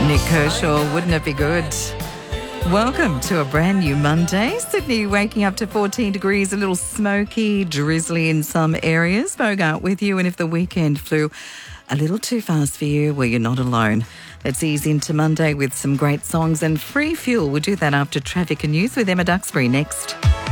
Nick Kershaw, wouldn't it be good? Welcome to a brand new Monday. Sydney waking up to 14 degrees, a little smoky, drizzly in some areas. Bogart with you, and if the weekend flew a little too fast for you, well, you're not alone. Let's ease into Monday with some great songs and free fuel. We'll do that after traffic and news with Emma Duxbury next.